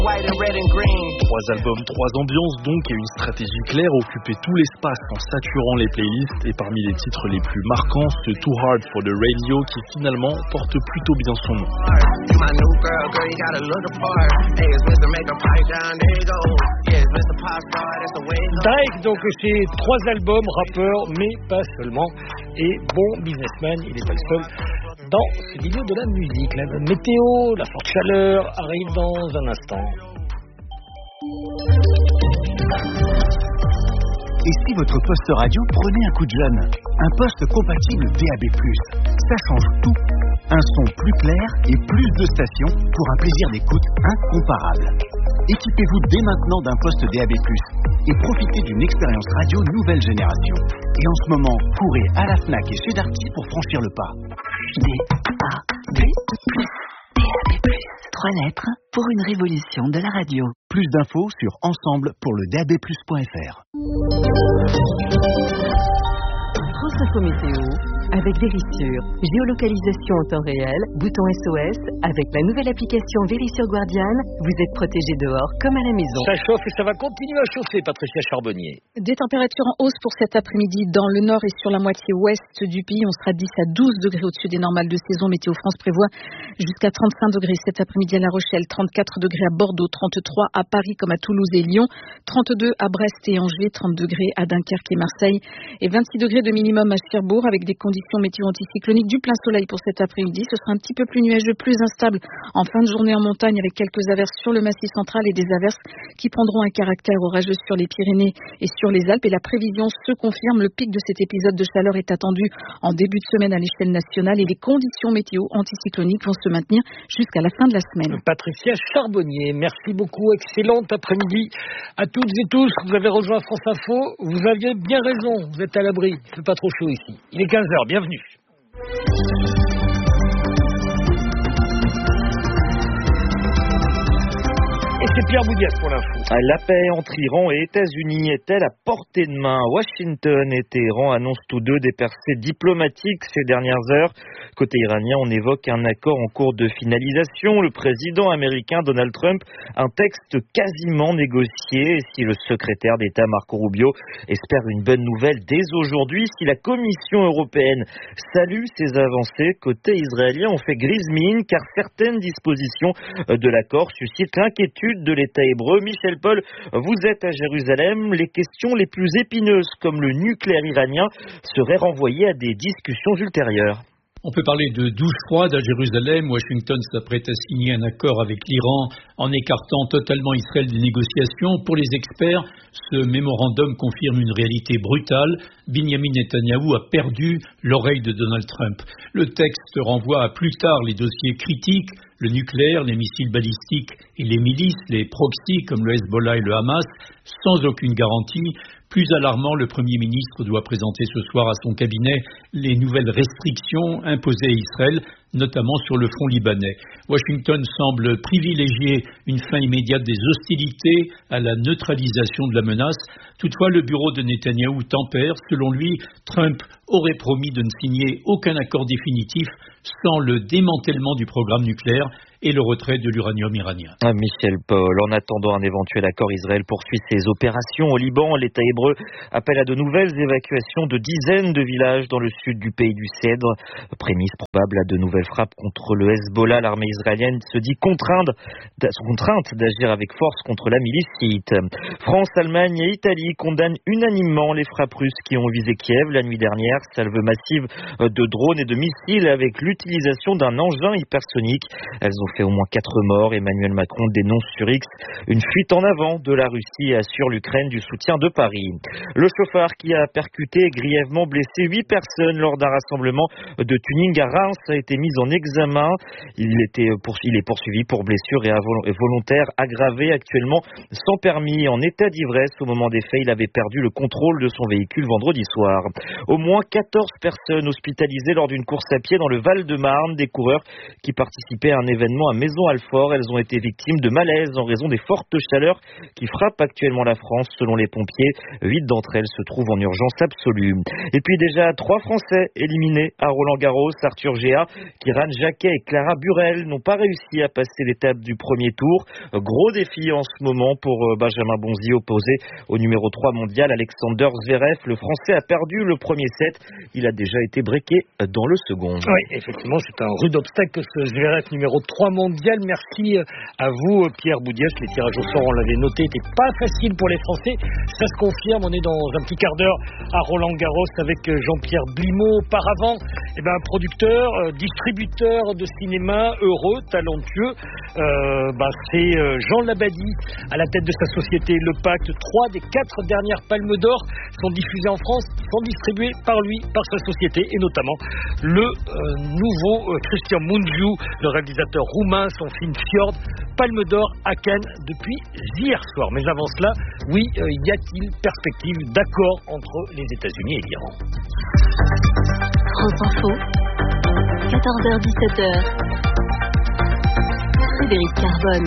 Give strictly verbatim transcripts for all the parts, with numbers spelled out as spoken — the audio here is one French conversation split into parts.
Trois albums, trois ambiances donc et une stratégie claire, occuper tout l'espace en saturant les playlists et parmi les titres les plus marquants, ce Too Hard for the Radio qui finalement porte plutôt bien son nom. Drake donc c'est trois albums, rappeur mais pas seulement, et bon businessman, il n'est pas le seul dans ce milieu de la musique. La météo, la forte chaleur arrive dans un instant. Et si votre poste radio prenait un coup de jeune? Un poste compatible D A B plus, ça change tout. Un son plus clair et plus de stations pour un plaisir d'écoute incomparable. Équipez-vous dès maintenant d'un poste D A B plus et profitez d'une expérience radio nouvelle génération. Et en ce moment, courez à la Fnac et chez Darty pour franchir le pas. D A B plus. D A B plus. Trois lettres pour une révolution de la radio. Plus d'infos sur ensemble pour le D A B plus point F R. France Info Météo avec Vérissure. Géolocalisation en temps réel, bouton S O S. Avec la nouvelle application Vérissure Guardian, vous êtes protégé dehors comme à la maison. Ça chauffe et ça va continuer à chauffer, Patricia Charbonnier. Des températures en hausse pour cet après-midi dans le nord et sur la moitié ouest du pays. On sera dix à douze degrés au-dessus des normales de saison. Météo France prévoit jusqu'à trente-cinq degrés cet après-midi à La Rochelle, trente-quatre degrés à Bordeaux, trente-trois à Paris comme à Toulouse et Lyon, trente-deux à Brest et Angers, trente degrés à Dunkerque et Marseille et vingt-six degrés de minimum à Cherbourg avec des conditions météo anticycloniques, du plein soleil pour cet après-midi. Ce sera un petit peu plus nuageux, plus instable en fin de journée en montagne avec quelques averses sur le massif central et des averses qui prendront un caractère orageux sur les Pyrénées et sur les Alpes. Et la prévision se confirme. Le pic de cet épisode de chaleur est attendu en début de semaine à l'échelle nationale et les conditions météo anticycloniques vont se maintenir jusqu'à la fin de la semaine. Patricia Charbonnier, merci beaucoup. Excellent après-midi à toutes et tous. Vous avez rejoint France Info. Vous aviez bien raison. Vous êtes à l'abri. Il fait pas trop chaud ici. Il est quinze heures. Bienvenue. Et c'est Pierre Boudias pour l'info. La paix entre Iran et États-Unis est-elle à portée de main? Washington et Téhéran annoncent tous deux des percées diplomatiques ces dernières heures. Côté iranien, on évoque un accord en cours de finalisation. Le président américain Donald Trump, un texte quasiment négocié. Et si le secrétaire d'État Marco Rubio espère une bonne nouvelle dès aujourd'hui, si la Commission européenne salue ces avancées, côté israélien, on fait grise mine car certaines dispositions de l'accord suscitent l'inquiétude de l'État hébreu. Michel Paul, vous êtes à Jérusalem. Les questions les plus épineuses, comme le nucléaire iranien, seraient renvoyées à des discussions ultérieures. On peut parler de douche froide à Jérusalem. Washington s'apprête à signer un accord avec l'Iran en écartant totalement Israël des négociations. Pour les experts, ce mémorandum confirme une réalité brutale. Binyamin Netanyahou a perdu l'oreille de Donald Trump. Le texte renvoie à plus tard les dossiers critiques, le nucléaire, les missiles balistiques et les milices, les proxys comme le Hezbollah et le Hamas, sans aucune garantie. Plus alarmant, le Premier ministre doit présenter ce soir à son cabinet les nouvelles restrictions imposées à Israël, notamment sur le front libanais. Washington semble privilégier une fin immédiate des hostilités à la neutralisation de la menace. Toutefois, le bureau de Netanyahou tempère. Selon lui, Trump aurait promis de ne signer aucun accord définitif sans le démantèlement du programme nucléaire et le retrait de l'uranium iranien. Ah, Michel Paul, en attendant un éventuel accord, Israël poursuit ses opérations au Liban. L'État hébreu appelle à de nouvelles évacuations de dizaines de villages dans le sud du pays du Cèdre. Prémisse probable à de nouvelles frappes contre le Hezbollah. L'armée israélienne se dit contrainte, contrainte d'agir avec force contre la milice chiite. France, Allemagne et Italie condamnent unanimement les frappes russes qui ont visé Kiev la nuit dernière. Salve massive de drones et de missiles avec l'utilisation d'un engin hypersonique. Elles ont fait au moins quatre morts. Emmanuel Macron dénonce sur X une fuite en avant de la Russie et assure l'Ukraine du soutien de Paris. Le chauffard qui a percuté et grièvement blessé huit personnes lors d'un rassemblement de tuning à Reims a été mis en examen. Il, était poursuivi, il est poursuivi pour blessure et volontaire aggravée, actuellement sans permis, en état d'ivresse. Au moment des faits, il avait perdu le contrôle de son véhicule vendredi soir. Au moins quatorze personnes hospitalisées lors d'une course à pied dans le Val-de-Marne, des coureurs qui participaient à un événement appartement à Maison-Alfort. Elles ont été victimes de malaise en raison des fortes chaleurs qui frappent actuellement la France. Selon les pompiers, huit d'entre elles se trouvent en urgence absolue. Et puis déjà, trois Français éliminés à Roland-Garros. Arthur Géa, Kiran Jacquet et Clara Burel n'ont pas réussi à passer l'étape du premier tour. Gros défi en ce moment pour Benjamin Bonzi, opposé au numéro trois mondial Alexander Zverev. Le Français a perdu le premier set. Il a déjà été breaké dans le second. Oui, effectivement, c'est un rude obstacle ce Zverev numéro trois mondial. Merci à vous, Pierre Boudiès. Les tirages au sort, on l'avait noté, n'étaient pas faciles pour les Français. Ça se confirme. On est dans un petit quart d'heure à Roland-Garros avec Jean-Pierre Blimaud. Auparavant, eh ben, producteur, euh, distributeur de cinéma, heureux, talentueux. Euh, bah, c'est euh, Jean Labadie à la tête de sa société Le Pacte. Trois des quatre dernières Palmes d'Or sont diffusées en France, sont distribuées par lui, par sa société, et notamment le euh, nouveau euh, Christian Mungiu, le réalisateur roumain, son film Fjord, Palme d'Or à Cannes depuis hier soir. Mais avant cela, oui, euh, y a-t-il perspective d'accord entre les États-Unis et l'Iran? France Info, quatorze heures dix-sept heures. Frédéric Carbone.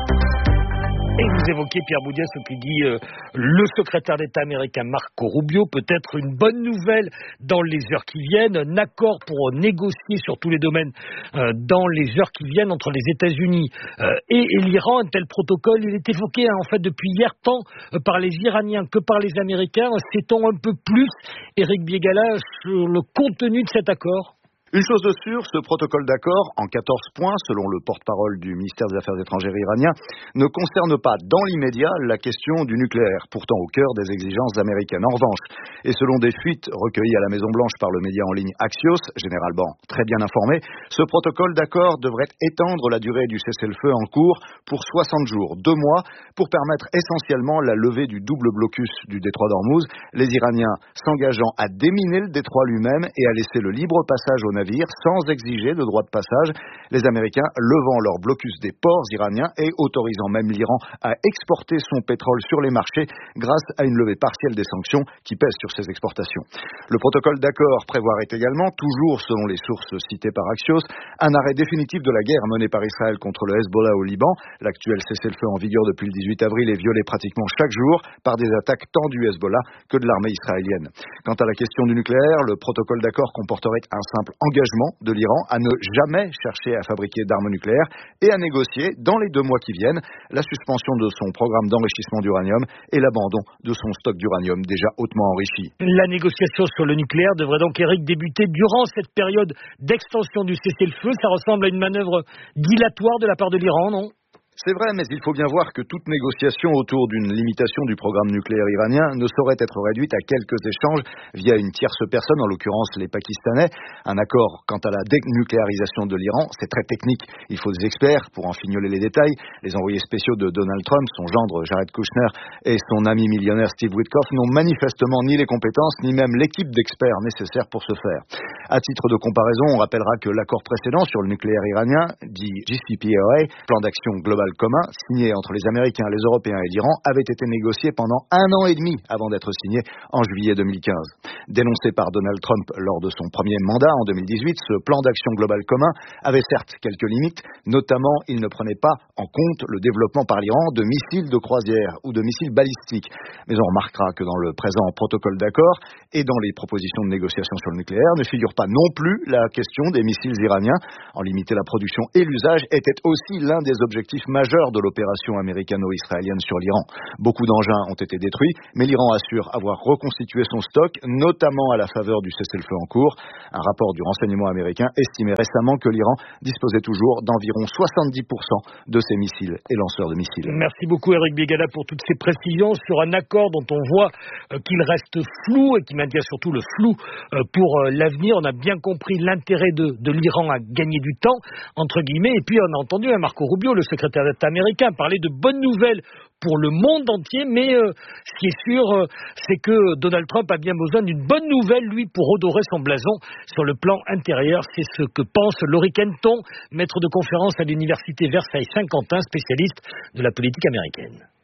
Et vous évoquez, Pierre Boudiès, ce que dit euh, le secrétaire d'État américain Marco Rubio, peut-être une bonne nouvelle dans les heures qui viennent, un accord pour négocier sur tous les domaines euh, dans les heures qui viennent entre les États-Unis euh, et, et l'Iran. Un tel protocole, il est évoqué hein, en fait depuis hier tant euh, par les Iraniens que par les Américains. Sait-on un peu plus, Éric Biégala, sur le contenu de cet accord ? Une chose de sûre, ce protocole d'accord, en quatorze points, selon le porte-parole du ministère des Affaires étrangères iranien, ne concerne pas dans l'immédiat la question du nucléaire, pourtant au cœur des exigences américaines. En revanche, et selon des fuites recueillies à la Maison-Blanche par le média en ligne Axios, généralement très bien informé, ce protocole d'accord devrait étendre la durée du cessez-le-feu en cours pour soixante jours, deux mois, pour permettre essentiellement la levée du double blocus du détroit d'Ormuz, les Iraniens s'engageant à déminer le détroit lui-même et à laisser le libre passage aux navires sans exiger de droit de passage, les Américains levant leur blocus des ports iraniens et autorisant même l'Iran à exporter son pétrole sur les marchés grâce à une levée partielle des sanctions qui pèsent sur ses exportations. Le protocole d'accord prévoirait également, toujours selon les sources citées par Axios, un arrêt définitif de la guerre menée par Israël contre le Hezbollah au Liban. L'actuel cessez-le-feu en vigueur depuis le dix-huit avril est violé pratiquement chaque jour par des attaques tant du Hezbollah que de l'armée israélienne. Quant à la question du nucléaire, le protocole d'accord comporterait un simple engagement de l'Iran à ne jamais chercher à fabriquer d'armes nucléaires et à négocier, dans les deux mois qui viennent, la suspension de son programme d'enrichissement d'uranium et l'abandon de son stock d'uranium déjà hautement enrichi. La négociation sur le nucléaire devrait donc, Eric, débuter durant cette période d'extension du cessez-le-feu. Ça ressemble à une manœuvre dilatoire de la part de l'Iran, non ? C'est vrai, mais il faut bien voir que toute négociation autour d'une limitation du programme nucléaire iranien ne saurait être réduite à quelques échanges via une tierce personne, en l'occurrence les Pakistanais. Un accord quant à la dénucléarisation de l'Iran, c'est très technique. Il faut des experts pour en fignoler les détails. Les envoyés spéciaux de Donald Trump, son gendre Jared Kushner et son ami millionnaire Steve Witkoff n'ont manifestement ni les compétences ni même l'équipe d'experts nécessaires pour ce faire. À titre de comparaison, on rappellera que l'accord précédent sur le nucléaire iranien, dit J C P O A, plan d'action global commun, signé entre les Américains, les Européens et l'Iran, avait été négocié pendant un an et demi avant d'être signé en juillet deux mille quinze. Dénoncé par Donald Trump lors de son premier mandat en deux mille dix-huit, ce plan d'action global commun avait certes quelques limites, notamment il ne prenait pas en compte le développement par l'Iran de missiles de croisière ou de missiles balistiques. Mais on remarquera que dans le présent protocole d'accord et dans les propositions de négociation sur le nucléaire ne figure pas non plus la question des missiles iraniens. En limiter la production et l'usage était aussi l'un des objectifs majeur de l'opération américano-israélienne sur l'Iran. Beaucoup d'engins ont été détruits, mais l'Iran assure avoir reconstitué son stock, notamment à la faveur du cessez-le-feu en cours. Un rapport du renseignement américain estimait récemment que l'Iran disposait toujours d'environ soixante-dix pour cent de ses missiles et lanceurs de missiles. Merci beaucoup Éric Biégala pour toutes ces précisions sur un accord dont on voit euh, qu'il reste flou et qui maintient surtout le flou euh, pour euh, l'avenir. On a bien compris l'intérêt de, de l'Iran à gagner du temps, entre guillemets, et puis on a entendu hein, Marco Rubio, le secrétaire d'État américain, parler de bonnes nouvelles pour le monde entier, mais euh, ce qui est sûr, euh, c'est que Donald Trump a bien besoin d'une bonne nouvelle, lui, pour redorer son blason sur le plan intérieur. C'est ce que pense Laurie Kenton, maître de conférence à l'université Versailles-Saint-Quentin, spécialiste de la politique américaine.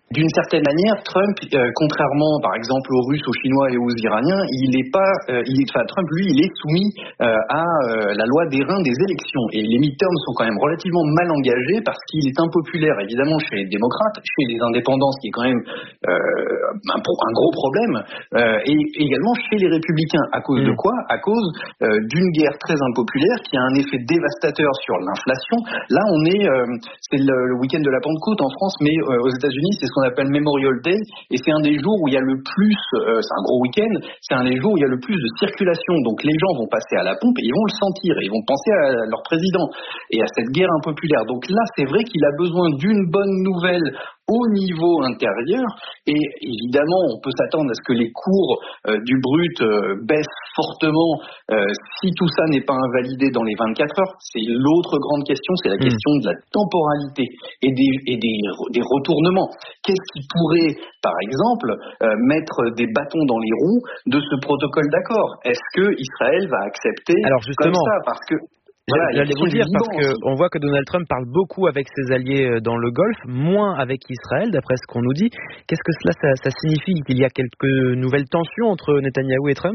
D'une certaine manière, Trump, euh, contrairement par exemple aux Russes, aux Chinois et aux Iraniens, il est pas, euh, il est, enfin Trump lui, il est soumis euh, à euh, la loi d'airain des élections. Et les midterms sont quand même relativement mal engagés parce qu'il est impopulaire, évidemment, chez les démocrates, chez les indépendants, ce qui est quand même euh, un, un gros problème, euh, et également chez les républicains. À cause mmh. de quoi ? À cause euh, d'une guerre très impopulaire qui a un effet dévastateur sur l'inflation. Là, on est, euh, c'est le, le week-end de la Pentecôte en France, mais euh, aux États-Unis, c'est ce qu'on appelle Memorial Day, et c'est un des jours où il y a le plus, euh, c'est un gros week-end, c'est un des jours où il y a le plus de circulation, donc les gens vont passer à la pompe et ils vont le sentir, et ils vont penser à leur président et à cette guerre impopulaire. Donc là, c'est vrai qu'il a besoin d'une bonne nouvelle au niveau intérieur, et évidemment on peut s'attendre à ce que les cours euh, du brut euh, baissent fortement euh, si tout ça n'est pas invalidé dans les vingt-quatre heures. C'est l'autre grande question, c'est la mmh. question de la temporalité et des, et des, des retournements. Qu'est-ce qui pourrait, par exemple, euh, mettre des bâtons dans les roues de ce protocole d'accord ? Est-ce que Israël va accepter Alors justement, comme ça parce que Voilà, j'allais vous dire, parce qu'on voit que Donald Trump parle beaucoup avec ses alliés dans le Golfe, moins avec Israël, d'après ce qu'on nous dit. Qu'est-ce que cela, ça, ça signifie ? Qu'il y a quelques nouvelles tensions entre Netanyahou et Trump ?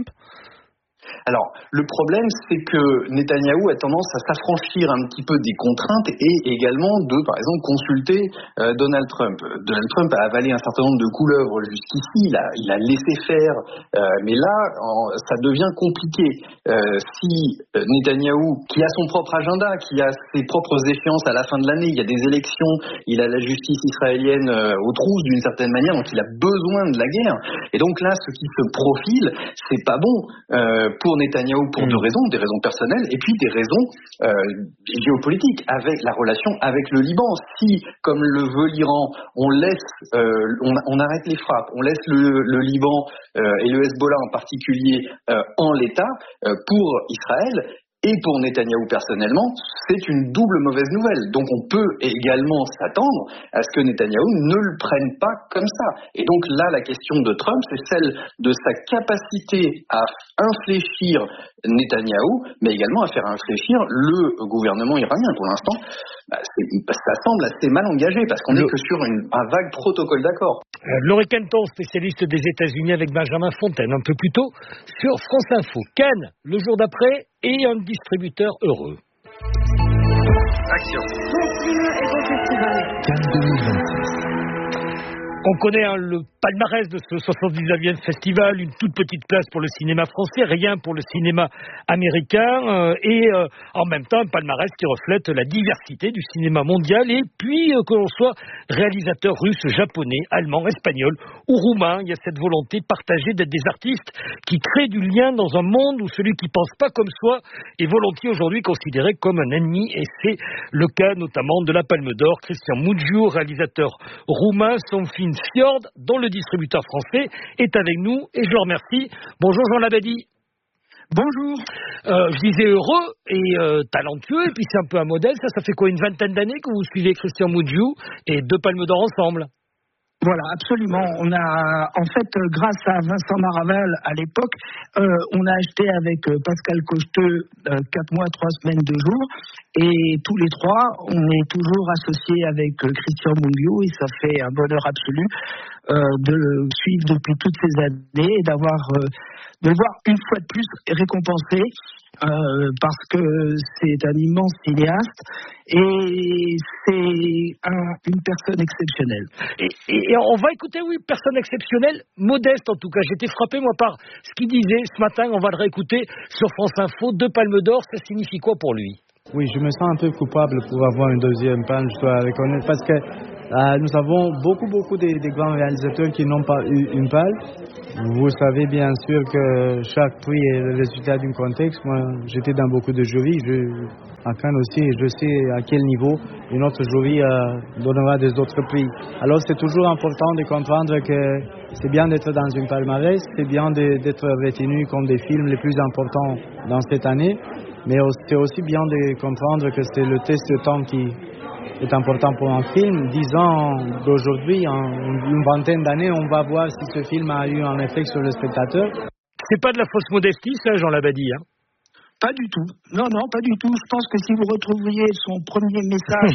Alors, le problème, c'est que Netanyahou a tendance à s'affranchir un petit peu des contraintes et également de, par exemple, consulter euh, Donald Trump. Donald Trump a avalé un certain nombre de couleuvres jusqu'ici, il a, il a laissé faire, euh, mais là, en, ça devient compliqué. Euh, si Netanyahou, qui a son propre agenda, qui a ses propres échéances à la fin de l'année, il y a des élections, il a la justice israélienne euh, aux trousses d'une certaine manière, donc il a besoin de la guerre. Et donc là, ce qui se profile, c'est pas bon euh, pour Netanyahou pour mmh. deux raisons, des raisons personnelles et puis des raisons euh, géopolitiques, avec la relation avec le Liban. Si, comme le veut l'Iran, on laisse, euh, on, on arrête les frappes, on laisse le, le Liban euh, et le Hezbollah en particulier euh, en l'état, euh, pour Israël, et pour Netanyahou personnellement, c'est une double mauvaise nouvelle. Donc on peut également s'attendre à ce que Netanyahou ne le prenne pas comme ça. Et donc là, la question de Trump, c'est celle de sa capacité à infléchir Netanyahou, mais également à faire infléchir le gouvernement iranien. Pour l'instant, bah, ça semble assez mal engagé, parce qu'on n'est que sur une, un vague protocole d'accord. Euh, Laurie Kenton, spécialiste des États-Unis avec Benjamin Fontaine, un peu plus tôt, sur France Info. Cannes, le jour d'après, et un distributeur heureux. Action. Cannes deux mille vingt-six. On connaît hein, le palmarès de ce soixante-dix-neuvième festival, une toute petite place pour le cinéma français, rien pour le cinéma américain, euh, et euh, en même temps un palmarès qui reflète la diversité du cinéma mondial, et puis euh, que l'on soit réalisateur russe, japonais, allemand, espagnol ou roumain, il y a cette volonté partagée d'être des artistes qui créent du lien dans un monde où celui qui pense pas comme soi est volontiers aujourd'hui considéré comme un ennemi, et c'est le cas notamment de la Palme d'Or. Christian Mungiu, réalisateur roumain, son film Fjord, dont le distributeur français est avec nous, et je le remercie. Bonjour Jean Labadie. Bonjour. Euh, je disais heureux et euh, talentueux, et puis c'est un peu un modèle. Ça, ça fait quoi, une vingtaine d'années que vous suivez Christian Mungiu et deux Palmes d'Or ensemble? Voilà, absolument. On a, en fait, grâce à Vincent Maraval, à l'époque, euh, on a acheté avec Pascal Cocheteux euh, quatre mois, trois semaines, deux jours. Et tous les trois, on est toujours associés avec euh, Christian Mungiu, et ça fait un bonheur absolu euh, de le suivre depuis toutes ces années et d'avoir, euh, de le voir une fois de plus récompensé. Euh, parce que c'est un immense cinéaste et c'est un, une personne exceptionnelle. Et, et, et on va écouter, oui, personne exceptionnelle, modeste en tout cas. J'étais frappé, moi, par ce qu'il disait ce matin. On va le réécouter sur France Info. Deux Palmes d'Or, ça signifie quoi pour lui? Oui, je me sens un peu coupable pour avoir une deuxième palme, je dois reconnaître, parce que euh, nous avons beaucoup, beaucoup de, de grands réalisateurs qui n'ont pas eu une palme. Vous savez bien sûr que chaque prix est le résultat d'un contexte. Moi, j'étais dans beaucoup de jurys, je, à Cannes aussi, et je sais à quel niveau une autre jury euh, donnera des autres prix. Alors, c'est toujours important de comprendre que c'est bien d'être dans une palmarès, c'est bien de, d'être retenu comme des films les plus importants dans cette année, mais c'est aussi bien de comprendre que c'est le test de temps qui est important pour un film. Dix ans d'aujourd'hui, en une vingtaine d'années, on va voir si ce film a eu un effet sur le spectateur. C'est pas de la fausse modestie, ça, Jean Labadie, hein? Pas du tout. Non, non, pas du tout. Je pense que si vous retrouviez son premier message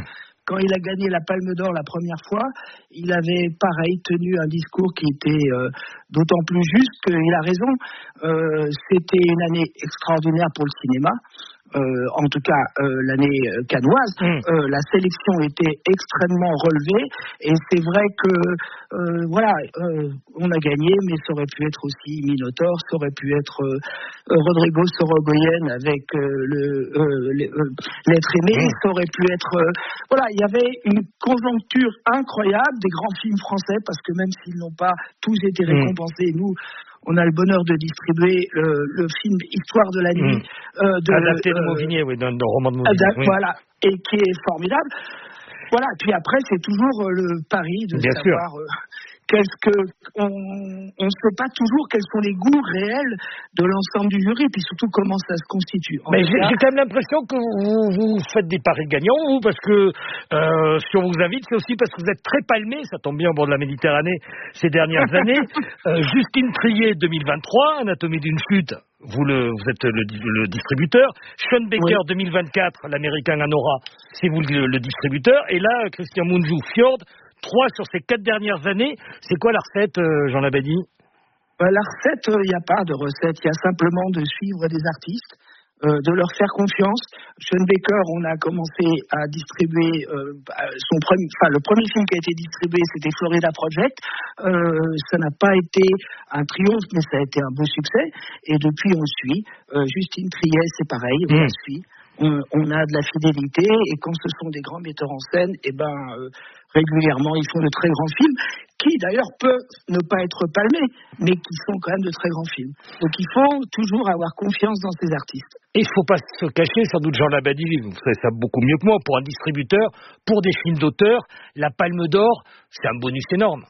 quand il a gagné la Palme d'Or la première fois, il avait pareil tenu un discours qui était euh, d'autant plus juste qu'il a raison. Euh, c'était une année extraordinaire pour le cinéma. Euh, en tout cas euh, l'année euh, cannoise, mmh. euh, la sélection était extrêmement relevée et c'est vrai que euh, voilà, euh, on a gagné, mais ça aurait pu être aussi Minotaur, ça aurait pu être euh, Rodrigo Sorogoyen avec euh, le euh, euh, l'être aimé, mmh. ça aurait pu être euh, voilà, il y avait une conjoncture incroyable des grands films français parce que même s'ils n'ont pas tous été récompensés, mmh. nous on a le bonheur de distribuer le, le film Histoire de la nuit, mmh. euh, de, adapté de euh, Mauvigné, oui, d'un roman de Mauvigné. Oui. Voilà, et qui est formidable. Voilà, puis après c'est toujours euh, le pari de Bien savoir euh, qu'est-ce que on on ne sait pas toujours quels sont les goûts réels de l'ensemble du jury, puis surtout comment ça se constitue. En Mais j'ai, cas... j'ai quand même l'impression que vous, vous faites des paris gagnants, vous, parce que euh, si on vous invite, c'est aussi parce que vous êtes très palmé, ça tombe bien au bord de la Méditerranée ces dernières années. euh, Justine Triet deux mille vingt-trois, Anatomie d'une chute. Vous, le, vous êtes le, le distributeur. Sean Baker oui. deux mille vingt-quatre, l'américain Anora, c'est vous le, le distributeur. Et là, Christian Mungiu, Fjord, trois sur ces quatre dernières années. C'est quoi la recette, euh, Jean Labadie ? euh, La recette, il euh, n'y a pas de recette. Il y a simplement de suivre des artistes, euh, de leur faire confiance. Sean Baker, on a commencé à distribuer euh, son premier, enfin le premier film qui a été distribué, c'était Florida Project. Euh, ça n'a pas été un triomphe, mais ça a été un beau succès. Et depuis, on suit. Euh, Justine Triet, c'est pareil, on mmh. la suit. On, on a de la fidélité, et quand ce sont des grands metteurs en scène, eh ben euh, régulièrement ils font de très grands films, qui d'ailleurs peuvent ne pas être palmés, mais qui sont quand même de très grands films. Donc il faut toujours avoir confiance dans ces artistes. Et il ne faut pas se cacher, sans doute Jean Labadie, vous savez ça beaucoup mieux que moi, pour un distributeur, pour des films d'auteur, la Palme d'Or, c'est un bonus énorme.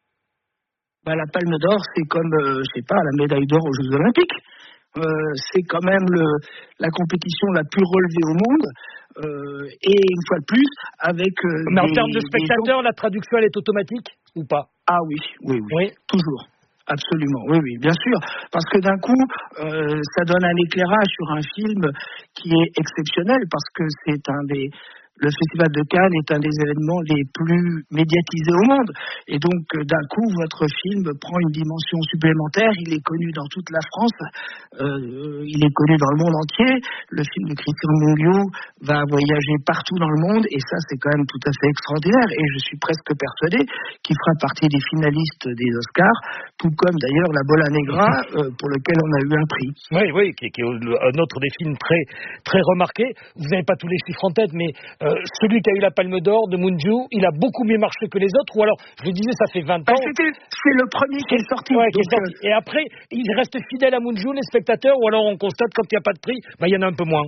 Bah, la Palme d'Or, c'est comme, euh, je sais pas, la médaille d'or aux Jeux Olympiques. Euh, c'est quand même le, la compétition la plus relevée au monde, euh, et une fois de plus avec. Euh, Mais des, en termes de spectateurs, gens... la traduction elle est automatique ou pas ? Ah oui, oui, oui, oui, toujours. Absolument, oui, oui, bien sûr, parce que d'un coup, euh, ça donne un éclairage sur un film qui est exceptionnel, parce que c'est un des, le Festival de Cannes est un des événements les plus médiatisés au monde. Et donc, d'un coup, votre film prend une dimension supplémentaire. Il est connu dans toute la France. Euh, il est connu dans le monde entier. Le film de Christian Mungiu va voyager partout dans le monde. Et ça, c'est quand même tout à fait extraordinaire. Et je suis presque persuadé qu'il fera partie des finalistes des Oscars, tout comme d'ailleurs La Bola Negra, euh, pour lequel on a eu un prix. Oui, oui, qui, qui est un autre des films très, très remarqués. Vous n'avez pas tous les chiffres en tête, mais Euh, celui qui a eu la Palme d'Or de Mungiu, il a beaucoup mieux marché que les autres, ou alors, je vous disais, ça fait vingt ans. C'était, c'est le premier qui est sorti. Ouais, qui est sorti. Et après, il reste fidèle à Mungiu, les spectateurs, ou alors on constate quand il n'y a pas de prix, bah, il y en a un peu moins.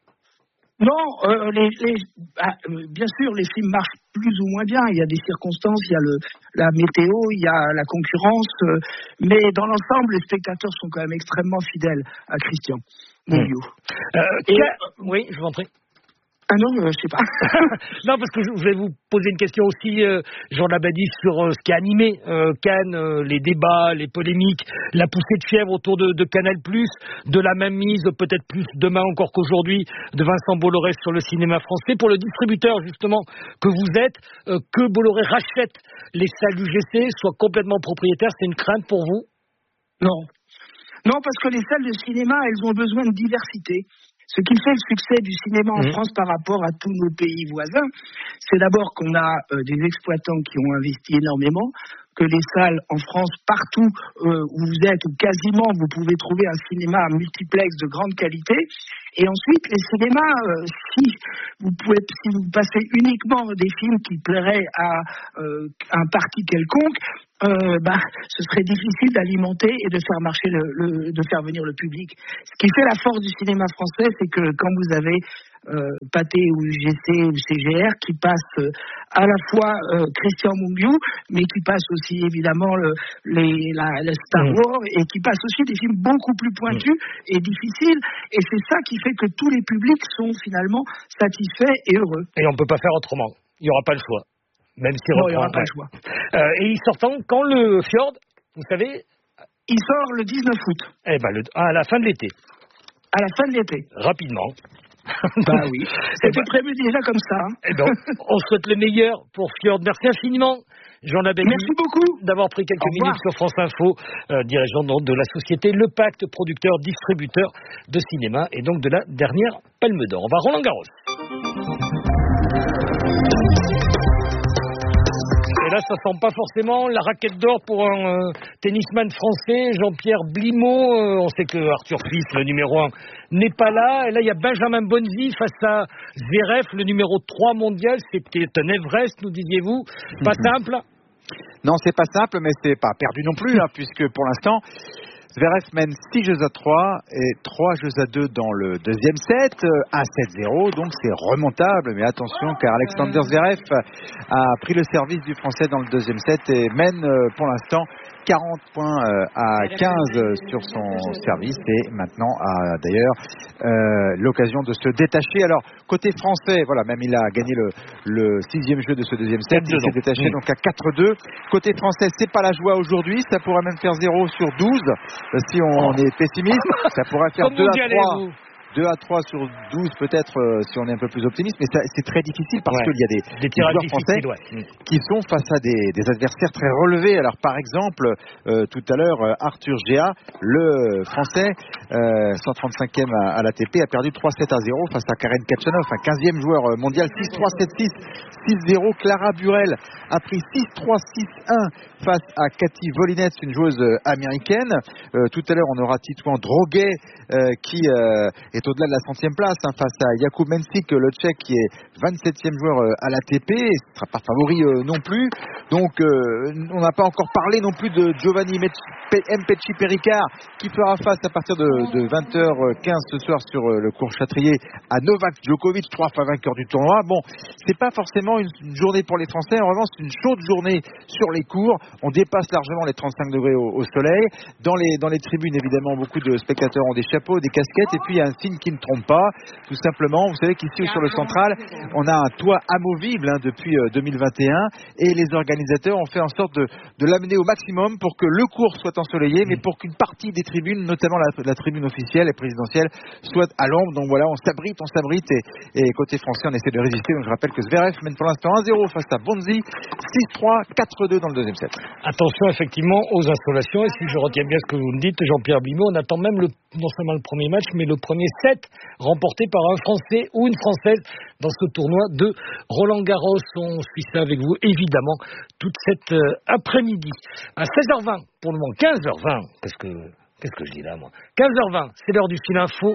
Non, euh, les, les, ah, bien sûr, les films marchent plus ou moins bien. Il y a des circonstances, il y a le, la météo, il y a la concurrence, euh, mais dans l'ensemble, les spectateurs sont quand même extrêmement fidèles à Christian Mungiu. Mmh. Euh, Et, oui, je vous en prie. Ah non, euh, je sais pas. Non, parce que je vais vous poser une question aussi, euh, Jean Labadie, sur euh, ce qui a animé euh, Cannes, euh, les débats, les polémiques, la poussée de fièvre autour de, de Canal+, de la même mise, peut-être plus demain encore qu'aujourd'hui, de Vincent Bolloré sur le cinéma français. Pour le distributeur, justement, que vous êtes, euh, que Bolloré rachète les salles U G C, soit complètement propriétaire, c'est une crainte pour vous ? Non. Non, parce que les salles de cinéma, elles ont besoin de diversité. Ce qui fait le succès du cinéma en mmh. France par rapport à tous nos pays voisins, c'est d'abord qu'on a euh, des exploitants qui ont investi énormément, que les salles en France, partout euh, où vous êtes, ou quasiment, vous pouvez trouver un cinéma multiplex de grande qualité. Et ensuite, les cinémas, euh, si vous pouvez, si vous passez uniquement des films qui plairaient à euh, un parti quelconque, euh, bah, ce serait difficile d'alimenter et de faire marcher le, le, de faire venir le public. Ce qui fait la force du cinéma français, c'est que quand vous avez euh, Pathé ou U G C ou C G R qui passent euh, à la fois euh, Christian Mungiu, mais qui passent aussi évidemment le, les, la, la Star Wars, et qui passent aussi des films beaucoup plus pointus mmh. et difficiles. Et c'est ça qui fait que tous les publics sont finalement satisfaits et heureux. Et on ne peut pas faire autrement. Il n'y aura pas le choix. Même si non, il n'y aura pas le choix. Euh, et il sort quand le Fjord, vous savez ? Il sort le dix-neuf août. Eh ben, le, à la fin de l'été. À la fin de l'été. Rapidement. Bah oui, c'était prévu déjà comme ça. Hein. Et donc, on souhaite le meilleur pour Fjord. Merci infiniment, Jean Labelli. Merci beaucoup d'avoir pris quelques minutes sur France Info, euh, dirigeant donc de la société Le Pacte, producteur, distributeur de cinéma et donc de la dernière Palme d'Or. On va à Roland Garros. Et là, ça sent pas forcément la raquette d'or pour un euh, tennisman français, Jean-Pierre Blimaud. Euh, on sait que Arthur Fils, le numéro un, n'est pas là. Et là, il y a Benjamin Bonzi face à Zverev, le numéro trois mondial. C'était un Everest, nous disiez-vous. Pas mm-hmm. simple. Non, c'est pas simple, mais c'est pas perdu non plus, hein, puisque pour l'instant, Zverev mène six jeux à trois et trois jeux à deux dans le deuxième set, à sept zéro, donc c'est remontable, mais attention car Alexander Zverev a pris le service du Français dans le deuxième set et mène pour l'instant quarante points à quinze sur son service et maintenant a d'ailleurs euh, l'occasion de se détacher. Alors côté français, voilà, même il a gagné le, le sixième jeu de ce deuxième set, il s'est détaché mmh. donc à quatre deux. Côté français, c'est pas la joie aujourd'hui, ça pourrait même faire zéro sur douze si on, on est pessimiste, ça pourrait faire deux à trois. deux à trois sur douze peut-être euh, si on est un peu plus optimiste, mais ça, c'est très difficile parce ouais. qu'il y a des, des, des joueurs français ouais. qui sont face à des, des adversaires très relevés. Alors par exemple, euh, tout à l'heure, euh, Arthur Géa, le français, euh, cent trente-cinquième à, à l'A T P, a perdu trois sept à zéro face à Karen Khachanov, un quinzième joueur mondial, six trois, sept six, six zéro. Clara Burel a pris six trois, six un face à Cathy Volinets, une joueuse américaine. Euh, tout à l'heure, on aura Titouan Droguet euh, qui euh, est au-delà de la centième place hein, face à Jakub Mensik, le Tchèque qui est vingt-septième joueur euh, à l'A T P, il ne sera pas favori euh, non plus. Donc euh, on n'a pas encore parlé non plus de Giovanni Mpetshi Perricard qui fera face à partir de, de vingt heures quinze ce soir sur euh, le court Châtrier à Novak Djokovic, trois fois vainqueur du tournoi. Bon, c'est pas forcément une, une journée pour les Français, en revanche c'est une chaude journée sur les courts. On dépasse largement les trente-cinq degrés au, au soleil. Dans les, dans les tribunes, évidemment, beaucoup de spectateurs ont des chapeaux, des casquettes, et puis il y a un signe qui ne trompe pas, tout simplement. Vous savez qu'ici sur le central, on a un toit amovible hein, depuis euh, deux mille vingt et un, et les organisateurs ont fait en sorte de, de l'amener au maximum pour que le court soit ensoleillé, mais pour qu'une partie des tribunes, notamment la, la tribune officielle et présidentielle, soit à l'ombre. Donc voilà, on s'abrite, on s'abrite, et, et côté français, on essaie de résister. Donc je rappelle que Zverev mène pour l'instant un zéro face à Bonzi, six trois, quatre deux dans le deuxième set. Attention effectivement aux installations, et si je retiens bien ce que vous me dites, Jean-Pierre Blimaud, on attend même le, non seulement le premier match, mais le premier set remporté par un Français ou une Française dans ce tournoi de Roland Garros. On suit ça avec vous, évidemment, toute cette euh, après-midi. À seize heures vingt, pour le moment, quinze heures vingt, qu'est-ce que, qu'est-ce que je dis là, moi quinze heures vingt, c'est l'heure du fil info.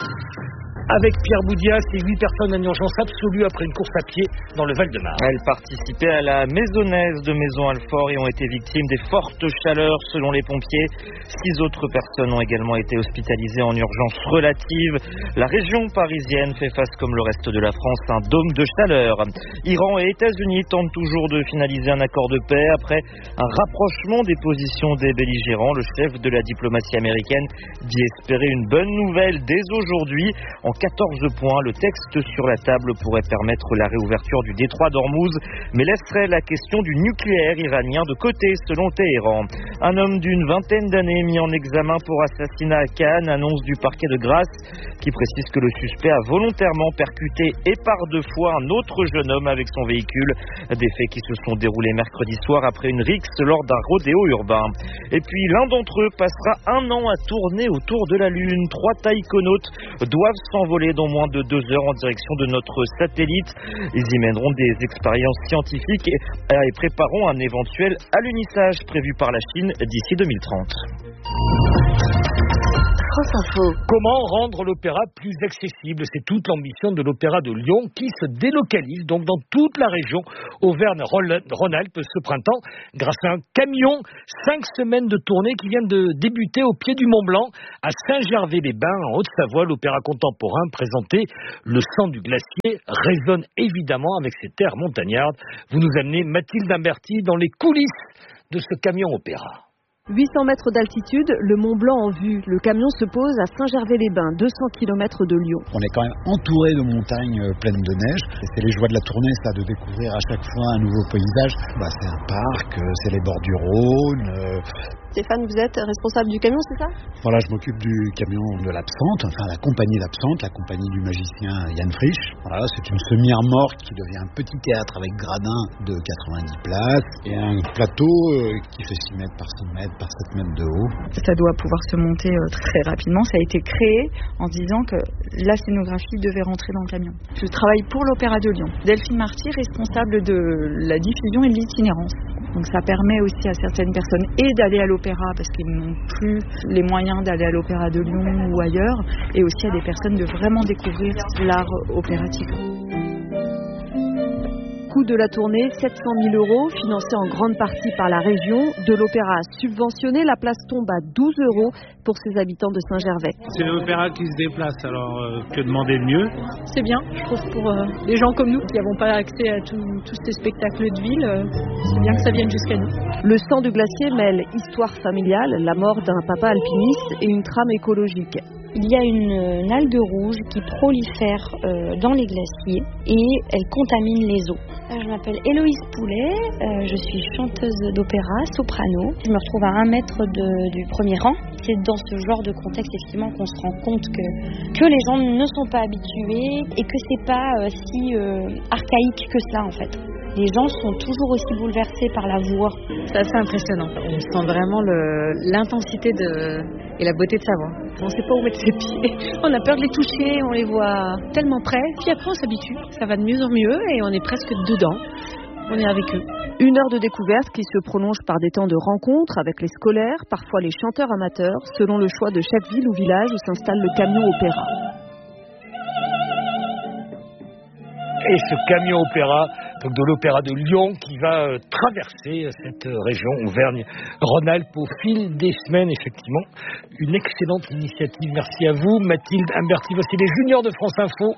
Avec Pierre Boudias et huit personnes en urgence absolue après une course à pied dans le Val-de-Marne. Elles participaient à la maisonnaise de Maison-Alfort et ont été victimes des fortes chaleurs selon les pompiers. Six autres personnes ont également été hospitalisées en urgence relative. La région parisienne fait face, comme le reste de la France, à un dôme de chaleur. Iran et États-Unis tentent toujours de finaliser un accord de paix après un rapprochement des positions des belligérants. Le chef de la diplomatie américaine dit espérer une bonne nouvelle dès aujourd'hui. En quatorze points, le texte sur la table pourrait permettre la réouverture du détroit d'Ormuz, mais laisserait la question du nucléaire iranien de côté, selon Téhéran. Un homme d'une vingtaine d'années mis en examen pour assassinat à Cannes, annonce du parquet de Grasse, qui précise que le suspect a volontairement percuté et par deux fois un autre jeune homme avec son véhicule. Des faits qui se sont déroulés mercredi soir après une rixe lors d'un rodéo urbain. Et puis l'un d'entre eux passera un an à tourner autour de la Lune. Trois taïkonautes doivent s'envoler dans moins de deux heures en direction de notre satellite. Ils y mèneront des expériences scientifiques et, et prépareront un éventuel alunissage prévu par la Chine d'ici deux mille trente. France Info. Comment rendre l'opéra plus accessible? C'est toute l'ambition de l'Opéra de Lyon qui se délocalise donc dans toute la région Auvergne-Rhône-Alpes ce printemps grâce à un camion. Cinq semaines de tournée qui vient de débuter au pied du Mont-Blanc à Saint-Gervais-les-Bains en Haute-Savoie. L'opéra contemporain présenté Le sang du glacier résonne évidemment avec ses terres montagnardes. Vous nous amenez Mathilde Imberti dans les coulisses de ce camion opéra. huit cents mètres d'altitude, le Mont Blanc en vue. Le camion se pose à Saint-Gervais-les-Bains, deux cents kilomètres de Lyon. On est quand même entouré de montagnes pleines de neige. Et c'est les joies de la tournée, ça, de découvrir à chaque fois un nouveau paysage. Bah, c'est un parc, c'est les bords du Rhône. Euh... Stéphane, vous êtes responsable du camion, c'est ça? Voilà, je m'occupe du camion de l'Absente, enfin la compagnie d'Absente, la compagnie du magicien Yann Frisch. Voilà, c'est une semi-remorque qui devient un petit théâtre avec gradin de quatre-vingt-dix places et un plateau euh, qui fait six mètres par six mètres par sept mètres de haut. Ça doit pouvoir se monter euh, très rapidement. Ça a été créé en disant que la scénographie devait rentrer dans le camion. Je travaille pour l'Opéra de Lyon. Delphine Marty, responsable de la diffusion et de l'itinérance. Donc ça permet aussi à certaines personnes et d'aller à l'opéra parce qu'ils n'ont plus les moyens d'aller à l'Opéra de Lyon ou ailleurs, et aussi à des personnes de vraiment découvrir l'art opératique. Coût de la tournée, sept cent mille euros, financé en grande partie par la région. De l'opéra subventionné, la place tombe à douze euros pour ses habitants de Saint-Gervais. C'est l'opéra qui se déplace, alors euh, que demander de mieux? C'est bien, je trouve, pour euh, les gens comme nous qui n'avons pas accès à tous ces spectacles de ville, euh, c'est bien que ça vienne jusqu'à nous. Le sang du glacier mêle histoire familiale, la mort d'un papa alpiniste et une trame écologique. Il y a une, une algue rouge qui prolifère euh, dans les glaciers et elle contamine les eaux. Je m'appelle Héloïse Poulet, euh, je suis chanteuse d'opéra, soprano. Je me retrouve à un mètre de, du premier rang. C'est dans ce genre de contexte effectivement qu'on se rend compte que, que les gens ne sont pas habitués et que c'est pas euh, si euh, archaïque que cela en fait. Les gens sont toujours aussi bouleversés par la voix. C'est assez impressionnant. On sent vraiment le, l'intensité de, et la beauté de sa voix. On ne sait pas où mettre ses pieds. On a peur de les toucher, on les voit tellement près. Puis après, on s'habitue. Ça va de mieux en mieux et on est presque dedans. On est avec eux. Une heure de découverte qui se prolonge par des temps de rencontres avec les scolaires, parfois les chanteurs amateurs, selon le choix de chaque ville ou village où s'installe le camion opéra. Et ce camion opéra, donc de l'Opéra de Lyon, qui va euh, traverser cette euh, région Auvergne-Rhône-Alpes au fil des semaines, effectivement. Une excellente initiative. Merci à vous, Mathilde Imberti. Voici les juniors de France Info.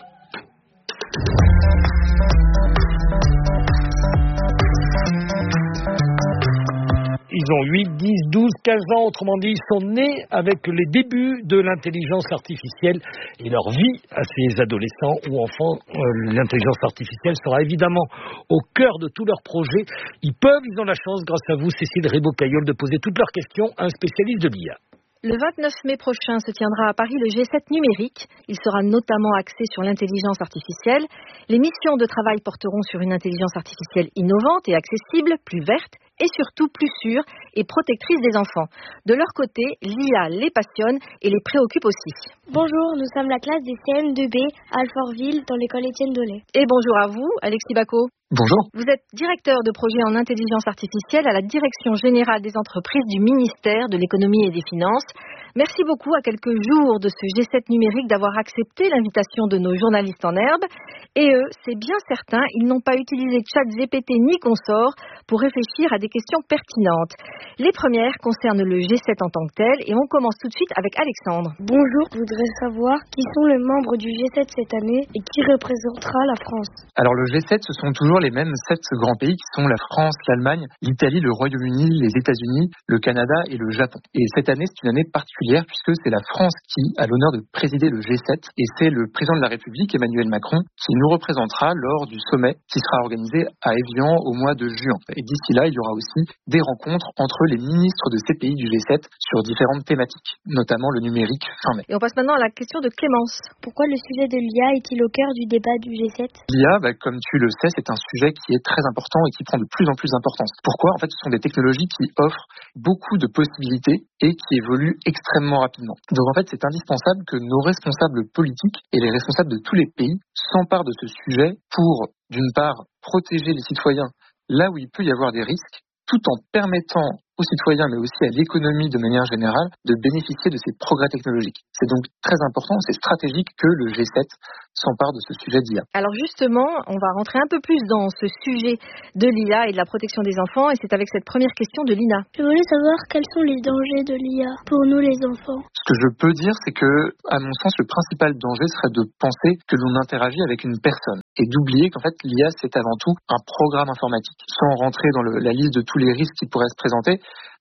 Ils ont huit, dix, douze, quinze ans, autrement dit, ils sont nés avec les débuts de l'intelligence artificielle et leur vie à ces adolescents ou enfants. Euh, l'intelligence artificielle sera évidemment au cœur de tous leurs projets. Ils peuvent, ils ont la chance, grâce à vous, Cécile Rébaud-Caillol, de poser toutes leurs questions à un spécialiste de l'I A. Le vingt-neuf mai prochain se tiendra à Paris le G sept numérique. Il sera notamment axé sur l'intelligence artificielle. Les missions de travail porteront sur une intelligence artificielle innovante et accessible, plus verte et surtout plus sûre et protectrice des enfants. De leur côté, l'I A les passionne et les préoccupe aussi. Bonjour, nous sommes la classe des C M deux B à Alfortville dans l'école Étienne Dolé. Et bonjour à vous, Alexis Bacot. Bonjour. Vous êtes directeur de projet en intelligence artificielle à la Direction générale des entreprises du ministère de l'économie et des finances. Merci beaucoup à quelques jours de ce G sept numérique d'avoir accepté l'invitation de nos journalistes en herbe. Et eux, c'est bien certain, ils n'ont pas utilisé ChatGPT ni consort pour réfléchir à des questions pertinentes. Les premières concernent le G sept en tant que tel et on commence tout de suite avec Alexandre. Bonjour, je voudrais savoir qui sont les membres du G sept cette année et qui représentera la France. Alors le G sept, ce sont toujours les mêmes sept grands pays qui sont la France, l'Allemagne, l'Italie, le Royaume-Uni, les États-Unis, le Canada et le Japon. Et cette année, c'est une année particulière puisque c'est la France qui a l'honneur de présider le G sept et c'est le président de la République, Emmanuel Macron, qui nous représentera lors du sommet qui sera organisé à Évian au mois de juin. Et d'ici là, il y aura aussi des rencontres entre les ministres de ces pays du G sept sur différentes thématiques, notamment le numérique fin mai. Et on passe maintenant à la question de Clémence. Pourquoi le sujet de l'I A est-il au cœur du débat du G sept ? L'I A, bah, comme tu le sais, c'est un sujet qui est très important et qui prend de plus en plus d'importance. Pourquoi ? En fait, ce sont des technologies qui offrent beaucoup de possibilités et qui évoluent extrêmement rapidement. Donc en fait, c'est indispensable que nos responsables politiques et les responsables de tous les pays s'emparent de ce sujet pour, d'une part, protéger les citoyens là où il peut y avoir des risques, tout en permettant aux citoyens, mais aussi à l'économie de manière générale, de bénéficier de ces progrès technologiques. C'est donc très important, c'est stratégique que le G sept s'empare de ce sujet d'I A. Alors justement, on va rentrer un peu plus dans ce sujet de l'I A et de la protection des enfants, et c'est avec cette première question de Lina. Je voulais savoir quels sont les dangers de l'I A pour nous les enfants. Ce que je peux dire, c'est que, à mon sens, le principal danger serait de penser que l'on interagit avec une personne et d'oublier qu'en fait l'I A c'est avant tout un programme informatique. Sans rentrer dans le, la liste de tous les risques qui pourraient se présenter,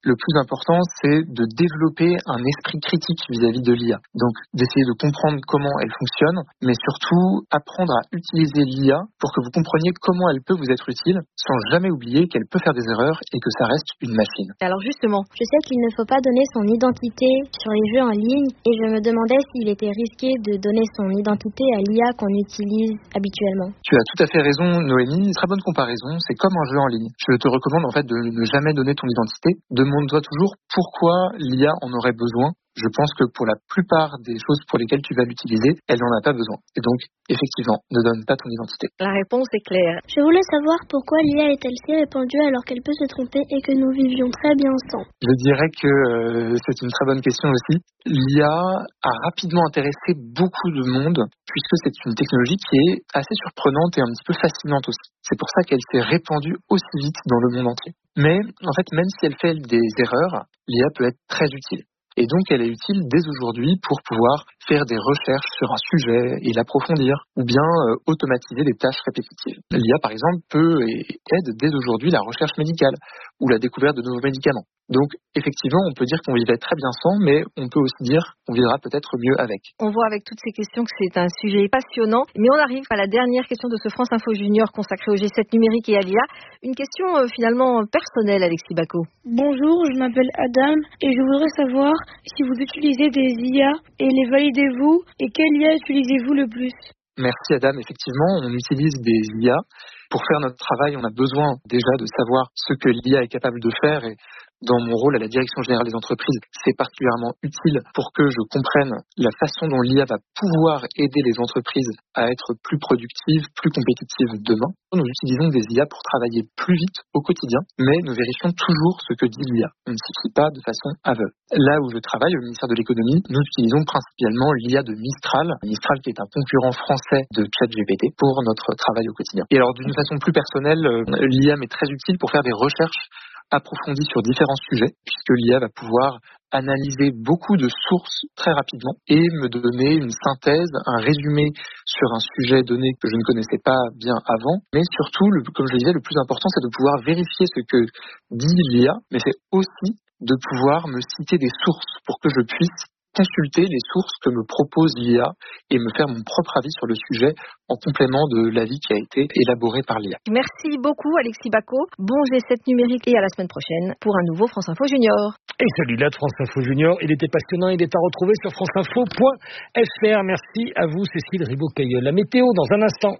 Le plus important, c'est de développer un esprit critique vis-à-vis de l'I A. Donc, d'essayer de comprendre comment elle fonctionne, mais surtout apprendre à utiliser l'I A pour que vous compreniez comment elle peut vous être utile, sans jamais oublier qu'elle peut faire des erreurs et que ça reste une machine. Alors justement, je sais qu'il ne faut pas donner son identité sur les jeux en ligne et je me demandais s'il était risqué de donner son identité à l'I A qu'on utilise habituellement. Tu as tout à fait raison, Noémie. Très bonne comparaison. C'est comme un jeu en ligne. Je te recommande en fait de ne jamais donner ton identité. Demande-toi toujours pourquoi l'I A en aurait besoin. Je pense que pour la plupart des choses pour lesquelles tu vas l'utiliser, elle n'en a pas besoin. Et donc, effectivement, ne donne pas ton identité. La réponse est claire. Je voulais savoir pourquoi l'I A est-elle si répandue alors qu'elle peut se tromper et que nous vivions très bien sans. Je dirais que euh, c'est une très bonne question aussi. L'I A a rapidement intéressé beaucoup de monde puisque c'est une technologie qui est assez surprenante et un petit peu fascinante aussi. C'est pour ça qu'elle s'est répandue aussi vite dans le monde entier. Mais en fait, même si elle fait des erreurs, l'I A peut être très utile. Et donc, elle est utile dès aujourd'hui pour pouvoir faire des recherches sur un sujet et l'approfondir, ou bien euh, automatiser des tâches répétitives. L'I A, par exemple, peut et aide dès aujourd'hui la recherche médicale ou la découverte de nouveaux médicaments. Donc, effectivement, on peut dire qu'on vivait très bien sans, mais on peut aussi dire qu'on vivra peut-être mieux avec. On voit avec toutes ces questions que c'est un sujet passionnant, mais on arrive à la dernière question de ce France Info Junior consacré au G sept numérique et à l'I A. Une question euh, finalement personnelle, Alexis Bacot. Bonjour, je m'appelle Adam et je voudrais savoir si vous utilisez des I A et les validez-vous et quelle I A utilisez-vous le plus? Merci Adam, effectivement, on utilise des I A. Pour faire notre travail, on a besoin déjà de savoir ce que l'I A est capable de faire et dans mon rôle à la Direction Générale des Entreprises, c'est particulièrement utile pour que je comprenne la façon dont l'I A va pouvoir aider les entreprises à être plus productives, plus compétitives demain. Nous utilisons des I A pour travailler plus vite au quotidien, mais nous vérifions toujours ce que dit l'I A. On ne s'y fie pas de façon aveugle. Là où je travaille, au ministère de l'Économie, nous utilisons principalement l'I A de Mistral, Mistral qui est un concurrent français de ChatGPT pour notre travail au quotidien. Et alors d'une façon plus personnelle, l'I A m'est très utile pour faire des recherches approfondie sur différents sujets, puisque l'I A va pouvoir analyser beaucoup de sources très rapidement et me donner une synthèse, un résumé sur un sujet donné que je ne connaissais pas bien avant. Mais surtout, le, comme je le disais, le plus important, c'est de pouvoir vérifier ce que dit l'I A, mais c'est aussi de pouvoir me citer des sources pour que je puisse consulter les sources que me propose l'I A et me faire mon propre avis sur le sujet en complément de l'avis qui a été élaboré par l'I A. Merci beaucoup Alexis Bacot. Bon G sept numérique et à la semaine prochaine pour un nouveau France Info Junior. Et celui-là de France Info Junior, il était passionnant, il est à retrouver sur franceinfo point f r. Merci à vous Cécile Ribaud-Cailleul. La météo dans un instant.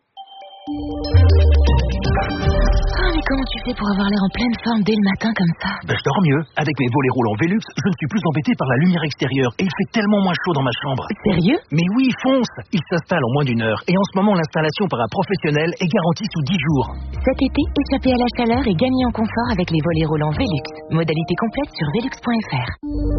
Ah, mais comment tu fais pour avoir l'air en pleine forme dès le matin comme ça? Ben, je dors mieux. Avec mes volets roulants Velux, je ne suis plus embêté par la lumière extérieure et il fait tellement moins chaud dans ma chambre. Sérieux? Mais oui, fonce! Il s'installe en moins d'une heure et en ce moment, l'installation par un professionnel est garantie sous dix jours. Cet été, échappez à la chaleur et gagnez en confort avec les volets roulants Velux. Modalité complète sur velux point f r.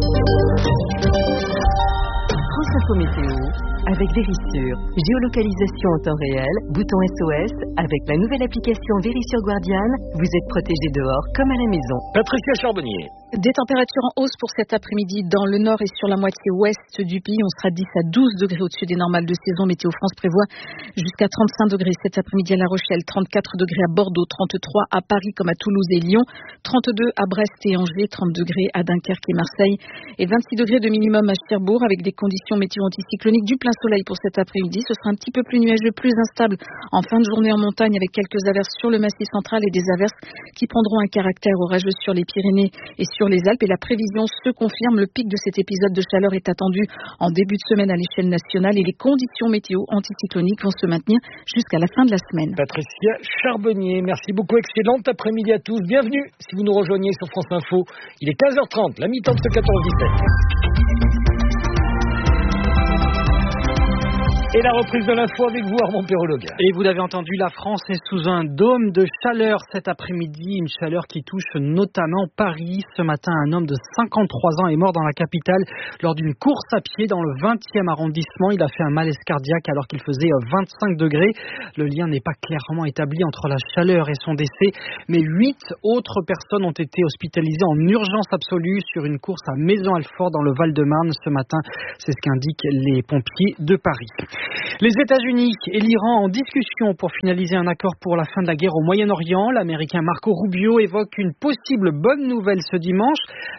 France Info Météo avec Vérissure. Géolocalisation en temps réel, bouton S O S. Avec la nouvelle application Vérissure Guardian, vous êtes protégé dehors comme à la maison. Patricia Charbonnier. Des températures en hausse pour cet après-midi dans le nord et sur la moitié ouest du pays. On sera dix à douze degrés au-dessus des normales de saison. Météo France prévoit jusqu'à trente-cinq degrés cet après-midi à La Rochelle, trente-quatre degrés à Bordeaux, trente-trois à Paris comme à Toulouse et Lyon, trente-deux à Brest et Angers, trente degrés à Dunkerque et Marseille et vingt-six degrés de minimum à Cherbourg avec des conditions météo anticycloniques du plein soleil pour cet après-midi. Ce sera un petit peu plus nuageux, plus instable en fin de journée en montagne avec quelques averses sur le Massif central et des averses qui prendront un caractère orageux sur les Pyrénées et sur les Alpes. Et la prévision se confirme. Le pic de cet épisode de chaleur est attendu en début de semaine à l'échelle nationale et les conditions météo anticycloniques vont se maintenir jusqu'à la fin de la semaine. Patricia Charbonnier, merci beaucoup. Excellent après-midi à tous. Bienvenue si vous nous rejoignez sur France Info. Il est quinze heures trente, la mi-temps de ce quatorze dix-sept. Et la reprise de l'info avec vous, Armand Perrologa. Et vous l'avez entendu, la France est sous un dôme de chaleur cet après-midi. Une chaleur qui touche notamment Paris. Ce matin, un homme de cinquante-trois ans est mort dans la capitale lors d'une course à pied dans le vingtième arrondissement. Il a fait un malaise cardiaque alors qu'il faisait vingt-cinq degrés. Le lien n'est pas clairement établi entre la chaleur et son décès. Mais huit autres personnes ont été hospitalisées en urgence absolue sur une course à Maison-Alfort dans le Val-de-Marne ce matin. C'est ce qu'indiquent les pompiers de Paris. Les États-Unis et l'Iran en discussion pour finaliser un accord pour la fin de la guerre au Moyen-Orient. L'Américain Marco Rubio évoque une possible bonne nouvelle ce dimanche.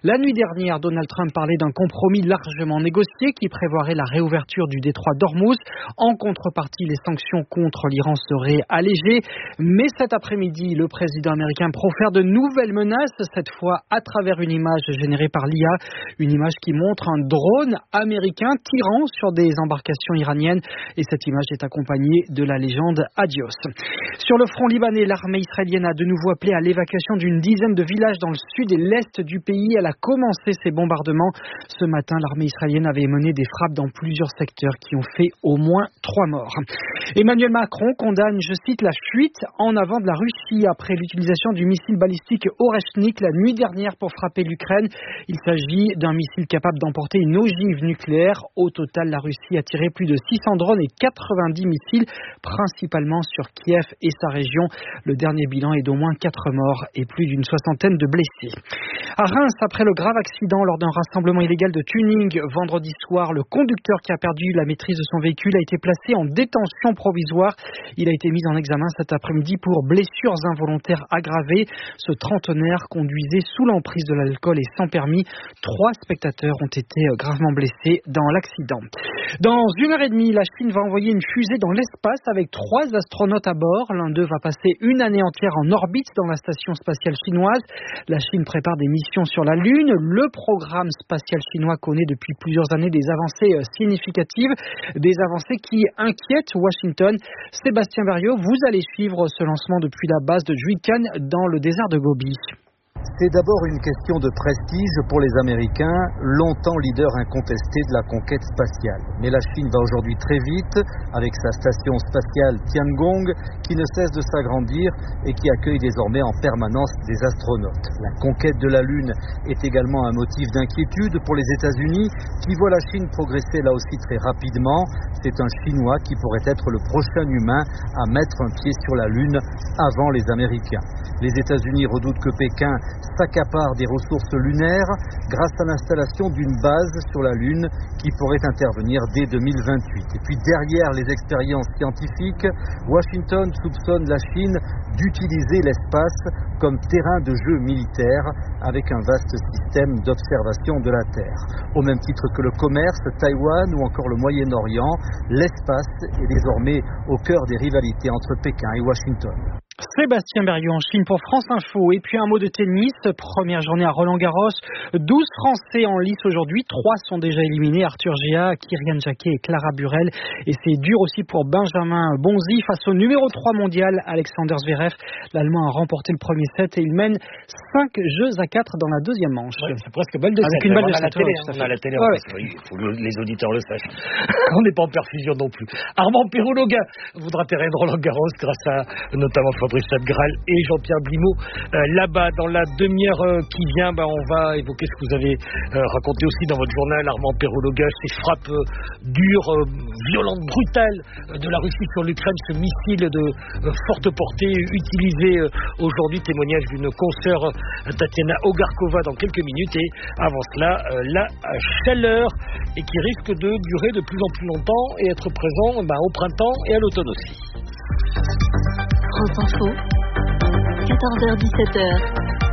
La nuit dernière, Donald Trump parlait d'un compromis largement négocié qui prévoirait la réouverture du détroit d'Ormuz. En contrepartie, les sanctions contre l'Iran seraient allégées. Mais cet après-midi, le président américain profère de nouvelles menaces, cette fois à travers une image générée par l'I A. Une image qui montre un drone américain tirant sur des embarcations iraniennes. Et cette image est accompagnée de la légende Adios. Sur le front libanais, l'armée israélienne a de nouveau appelé à l'évacuation d'une dizaine de villages dans le sud et l'est du pays. Elle a commencé ses bombardements. Ce matin, l'armée israélienne avait mené des frappes dans plusieurs secteurs qui ont fait au moins trois morts. Emmanuel Macron condamne, je cite, la fuite en avant de la Russie après l'utilisation du missile balistique Oreshnik la nuit dernière pour frapper l'Ukraine. Il s'agit d'un missile capable d'emporter une ogive nucléaire. Au total, la Russie a tiré plus de six cents drones et quatre-vingt-dix missiles, principalement sur Kiev et sa région. Le dernier bilan est d'au moins quatre morts et plus d'une soixantaine de blessés. À Reims, après le grave accident lors d'un rassemblement illégal de tuning vendredi soir, le conducteur qui a perdu la maîtrise de son véhicule a été placé en détention provisoire. Il a été mis en examen cet après-midi pour blessures involontaires aggravées. Ce trentenaire conduisait sous l'emprise de l'alcool et sans permis. Trois spectateurs ont été gravement blessés dans l'accident. Dans une heure et demie, la Chine va envoyer une fusée dans l'espace avec trois astronautes à bord. L'un d'eux va passer une année entière en orbite dans la station spatiale chinoise. La Chine prépare des missions sur la Lune. Le programme spatial chinois connaît depuis plusieurs années des avancées significatives, des avancées qui inquiètent Washington. Sébastien Berriot, vous allez suivre ce lancement depuis la base de Juikan dans le désert de Gobi. C'est d'abord une question de prestige pour les Américains, longtemps leader incontesté de la conquête spatiale. Mais la Chine va aujourd'hui très vite, avec sa station spatiale Tiangong, qui ne cesse de s'agrandir et qui accueille désormais en permanence des astronautes. La conquête de la Lune est également un motif d'inquiétude pour les États-Unis, qui voient la Chine progresser là aussi très rapidement. C'est un Chinois qui pourrait être le prochain humain à mettre un pied sur la Lune avant les Américains. Les États-Unis redoutent que Pékin s'accapare des ressources lunaires grâce à l'installation d'une base sur la Lune qui pourrait intervenir dès deux mille vingt-huit. Et puis derrière les expériences scientifiques, Washington soupçonne la Chine d'utiliser l'espace comme terrain de jeu militaire avec un vaste système d'observation de la Terre. Au même titre que le commerce, Taïwan ou encore le Moyen-Orient, l'espace est désormais au cœur des rivalités entre Pékin et Washington. Sébastien Berriot en Chine pour France Info. Et puis un mot de tennis. Première journée à Roland-Garros. douze Français en lice aujourd'hui. Trois sont déjà éliminés. Arthur Géa, Kyrian Jacquet et Clara Burel. Et c'est dur aussi pour Benjamin Bonzi face au numéro trois mondial, Alexander Zverev. L'Allemand a remporté le premier set et il mène cinq jeux à quatre dans la deuxième manche. Ouais, c'est presque balle de sept. Avec une balle de sept. On a la télé. Il faut que les auditeurs le sachent. On n'est pas en perfusion non plus. Armand Perrou-Loga voudra terrainer Roland-Garros grâce à notamment Fabrice Ladgral et Jean-Pierre Blimaud. Euh, là-bas, dans la demi-heure euh, qui vient, bah, on va évoquer ce que vous avez euh, raconté aussi dans votre journal, Armand Perrou-Loga, ces frappes euh, dures, euh, violentes, brutales euh, de la Russie sur l'Ukraine, ce missile de euh, forte portée utilisé euh, aujourd'hui, témoignage d'une consoeur euh, Tatiana Ogarkova dans quelques minutes. Et avant cela, euh, la chaleur et qui risque de durer de plus en plus longtemps et être présent bah, au printemps et à l'automne aussi. France Info, quatorze heures dix-sept heures.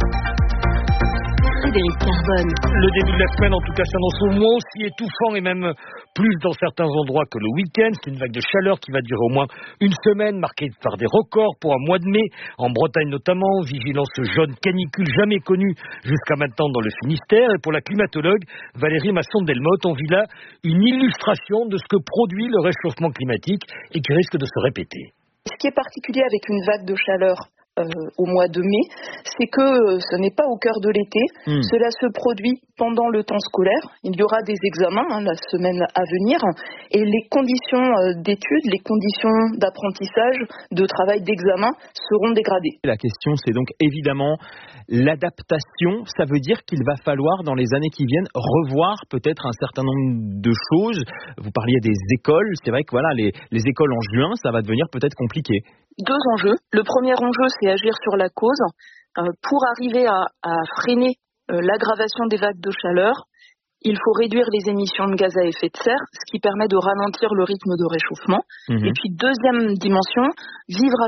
Frédéric Carbone. Le début de la semaine, en tout cas, s'annonce au moins aussi étouffant et même plus dans certains endroits que le week-end. C'est une vague de chaleur qui va durer au moins une semaine, marquée par des records pour un mois de mai, en Bretagne notamment. Vigilance jaune canicule jamais connue jusqu'à maintenant dans le Finistère. Et pour la climatologue Valérie Masson-Delmotte, on vit là une illustration de ce que produit le réchauffement climatique et qui risque de se répéter. Ce qui est particulier avec une vague de chaleur euh, au mois de mai, c'est que euh, ce n'est pas au cœur de l'été. Mmh. Cela se produit pendant le temps scolaire. Il y aura des examens hein, la semaine à venir et les conditions euh, d'études, les conditions d'apprentissage, de travail, d'examen seront dégradées. La question, c'est donc évidemment l'adaptation. Ça veut dire qu'il va falloir, dans les années qui viennent, revoir peut-être un certain nombre de choses. Vous parliez des écoles. C'est vrai que voilà, les, les écoles en juin, ça va devenir peut-être compliqué. Deux enjeux. Le premier enjeu, c'est agir sur la cause euh, pour arriver à, à freiner euh, l'aggravation des vagues de chaleur. Il faut réduire les émissions de gaz à effet de serre, ce qui permet de ralentir le rythme de réchauffement. Mmh. Et puis, deuxième dimension, vivre